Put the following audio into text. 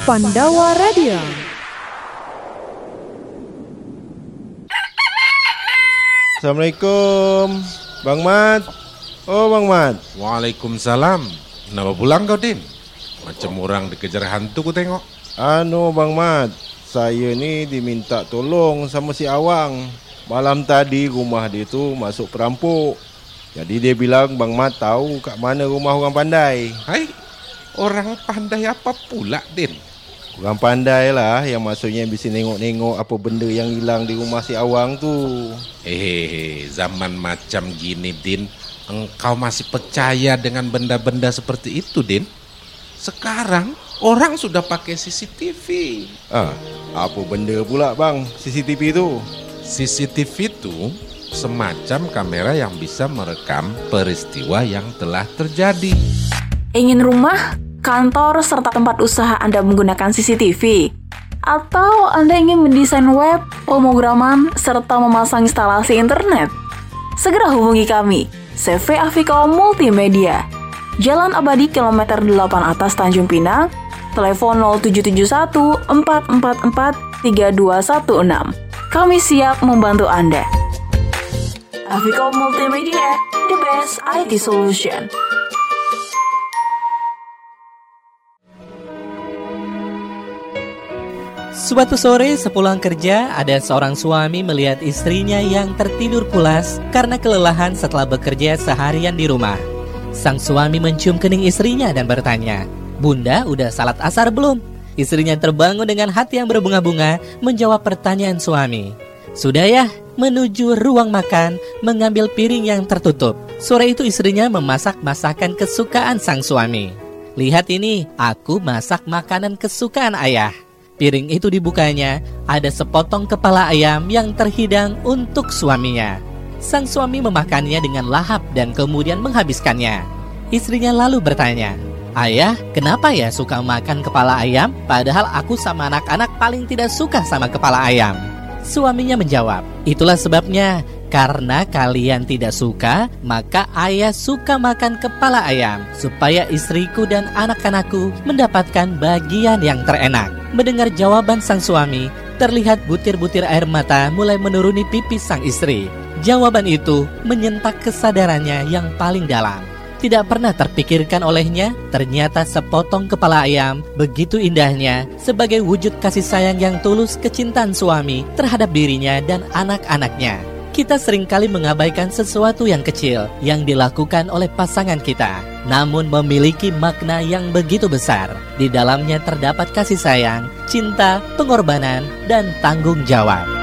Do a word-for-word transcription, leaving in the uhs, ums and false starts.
Pandawa Radio. Assalamualaikum, Bang Mat. Oh, Bang Mat. Waalaikumsalam. Kenapa pulang kau, Din? Macam orang dikejar hantu ku tengok. Anu, Bang Mat, saya ni diminta tolong sama si Awang. Malam tadi rumah dia tu masuk perampok. Jadi dia bilang Bang Mat tahu kat mana rumah orang pandai. Hai, orang pandai apa pula, Din? Orang pandai lah, yang maksudnya bisa nengok-nengok apa benda yang hilang di rumah si Awang tu. Eh, zaman macam gini, Din, engkau masih percaya dengan benda-benda seperti itu, Din? Sekarang orang sudah pakai C C T V. Ah, apa benda pula bang C C T V tu? C C T V itu semacam kamera yang bisa merekam peristiwa yang telah terjadi. Ingin rumah, kantor, serta tempat usaha Anda menggunakan C C T V? Atau Anda ingin mendesain web, pemrograman, serta memasang instalasi internet? Segera hubungi kami, C V Afikom Multimedia, Jalan Abadi kilometer delapan atas Tanjung Pinang, telepon nol tujuh tujuh satu empat empat empat tiga dua satu enam. Kami siap membantu Anda. Afikom Multimedia, the best I T solution. Suatu sore sepulang kerja, ada seorang suami melihat istrinya yang tertidur pulas karena kelelahan setelah bekerja seharian di rumah. Sang suami mencium kening istrinya dan bertanya, "Bunda, udah salat asar belum?" Istrinya terbangun dengan hati yang berbunga-bunga menjawab pertanyaan suami. "Sudah ya," menuju ruang makan, mengambil piring yang tertutup. Sore itu istrinya memasak masakan kesukaan sang suami. "Lihat ini, aku masak makanan kesukaan ayah." Piring itu dibukanya, ada sepotong kepala ayam yang terhidang untuk suaminya. Sang suami memakannya dengan lahap dan kemudian menghabiskannya. Istrinya lalu bertanya, "Ayah, kenapa ya suka makan kepala ayam? Padahal aku sama anak-anak paling tidak suka sama kepala ayam." Suaminya menjawab, "Itulah sebabnya, karena kalian tidak suka, maka ayah suka makan kepala ayam, supaya istriku dan anak-anakku mendapatkan bagian yang terenak." Mendengar jawaban sang suami, terlihat butir-butir air mata mulai menuruni pipi sang istri. Jawaban itu menyentak kesadarannya yang paling dalam. Tidak pernah terpikirkan olehnya, ternyata sepotong kepala ayam begitu indahnya sebagai wujud kasih sayang yang tulus kecintaan suami terhadap dirinya dan anak-anaknya. Kita seringkali mengabaikan sesuatu yang kecil yang dilakukan oleh pasangan kita, namun memiliki makna yang begitu besar. Di dalamnya terdapat kasih sayang, cinta, pengorbanan, dan tanggung jawab.